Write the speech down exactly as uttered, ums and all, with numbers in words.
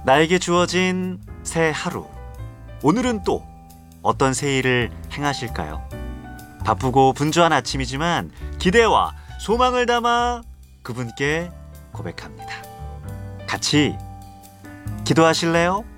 나에게 주어진 새 하루. 오늘은 또 어떤 새 일을 행하실까요? 바쁘고 분주한 아침이지만 기대와 소망을 담아 그분께 고백합니다. 같이 기도하실래요?